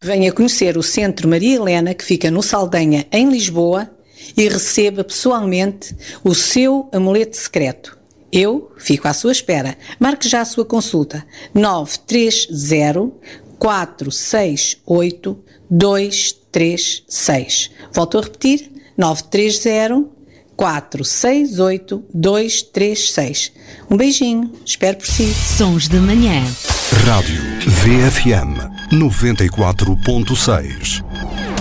Venha conhecer o Centro Maria Helena, que fica no Saldanha, em Lisboa, e receba pessoalmente o seu amuleto secreto. Eu fico à sua espera. Marque já a sua consulta. 930-468-236. Volto a repetir. 930-468-236. Um beijinho. Espero por si. Sons de Manhã. Rádio VFM 94.6.